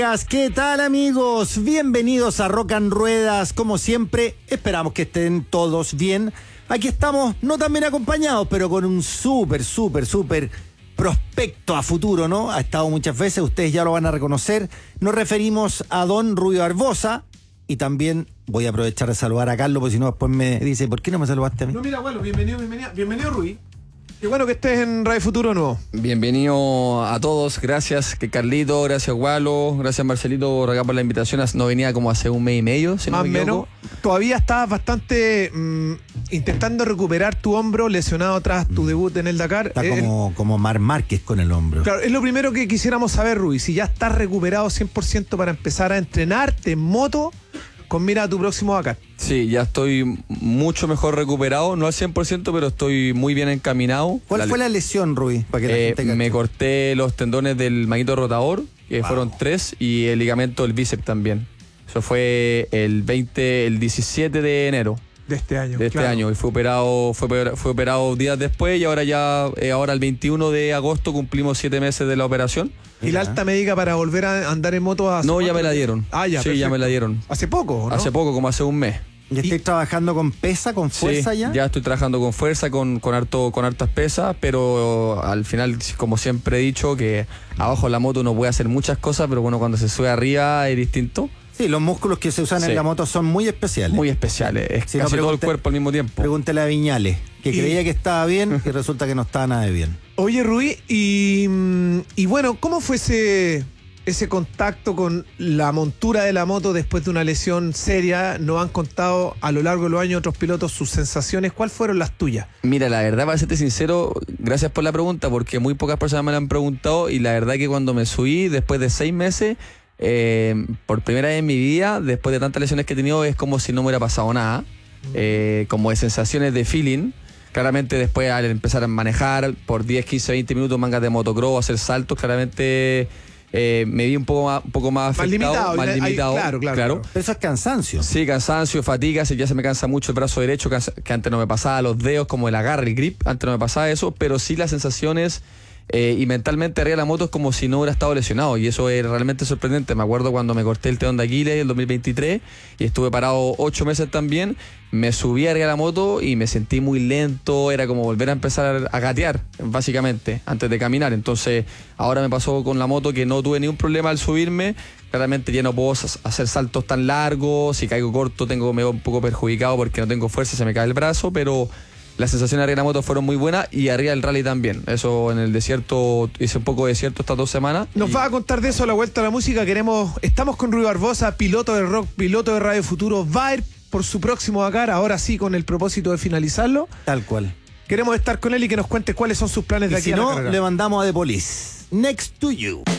¿Qué tal, amigos? Bienvenidos a Rock and Ruedas. Como siempre, esperamos que estén todos bien. Aquí estamos, no tan bien acompañados, pero con un súper prospecto a futuro, ¿no? Ha estado muchas veces, ustedes ya lo van a reconocer. Nos referimos a don Rui Barbosa. Y también voy a aprovechar de saludar a Carlos, porque si no después me dice, ¿por qué no me saludaste a mí? No, mira, bueno, bienvenido Rui. Qué bueno que estés en Radio Futuro Nuevo. Bienvenido a todos, gracias que Carlito, gracias Gualo, gracias Marcelito por acá por la invitación. No venía como hace un mes y medio, si más no me o equivoco. menos. Todavía estabas bastante intentando recuperar tu hombro lesionado tras tu debut en el Dakar. Está como Mar Márquez con el hombro. Claro, es lo primero que quisiéramos saber, Rui, si ya estás recuperado 100% para empezar a entrenarte en moto con mira a tu próximo Dakar. Sí, ya estoy mucho mejor recuperado, no al 100%, pero estoy muy bien encaminado. ¿Cuál fue la lesión, Rui? Para que la gente cache. Me corté los tendones del manguito rotador, que fueron 3, y el ligamento del bíceps también. Eso fue el 17 de enero. De este año. Y fue operado días después, y ahora el 21 de agosto cumplimos 7 meses de la operación. ¿Y la alta médica para volver a andar en moto? No, ya me la dieron. Ah, ya. Sí, perfecto. ya me la dieron. ¿Hace poco, no? Hace poco, como hace un mes. ¿Y estás trabajando con pesa, con fuerza ya? Ya estoy trabajando con fuerza, con hartas pesas, pero al final, como siempre he dicho, que abajo de la moto uno puede hacer muchas cosas, pero bueno, cuando se sube arriba es distinto. Sí, los músculos que se usan en la moto son muy especiales. Muy especiales, es casi todo el cuerpo al mismo tiempo. Pregúntele a Viñales, que creía que estaba bien y resulta que no estaba nada de bien. Oye, Rui, y bueno, ¿cómo fue ese contacto con la montura de la moto después de una lesión seria? Nos han contado a lo largo de los años otros pilotos sus sensaciones. ¿Cuáles fueron las tuyas? Mira, la verdad, para serte sincero, gracias por la pregunta, porque muy pocas personas me la han preguntado, y la verdad que cuando me subí, después de 6 meses, por primera vez en mi vida, después de tantas lesiones que he tenido, es como si no me hubiera pasado nada, como de sensaciones de feeling. Claramente después, al empezar a manejar por 10, 15, 20 minutos mangas de motocross, hacer saltos, claramente me vi un poco más afectado, más limitado. Claro. Pero eso es cansancio. Sí, cansancio, fatiga, ya se me cansa mucho el brazo derecho, que antes no me pasaba, los dedos, como el agarre, el grip, antes no me pasaba eso, pero sí las sensaciones y mentalmente arriba de la moto es como si no hubiera estado lesionado, y eso es realmente sorprendente. Me acuerdo cuando me corté el tendón de Aquiles en el 2023 y estuve parado 8 meses también, me subí arriba de la moto y me sentí muy lento, era como volver a empezar a gatear, básicamente, antes de caminar. Entonces, ahora me pasó con la moto que no tuve ningún problema al subirme. Claramente ya no puedo hacer saltos tan largos, si caigo corto me veo un poco perjudicado porque no tengo fuerza, se me cae el brazo, pero las sensaciones arriba de la moto fueron muy buenas, y arriba del rally también. Eso en el desierto, hice un poco de desierto estas 2 semanas. Nos va a contar de eso a la vuelta a la música. Estamos con Rui Barbosa, piloto de rock, piloto de Radio Futuro. Va a ir por su próximo Dakar, ahora sí, con el propósito de finalizarlo. Tal cual. Queremos estar con él y que nos cuente cuáles son sus planes de aquí a la carrera. Si no, le mandamos a The Police. Next to You.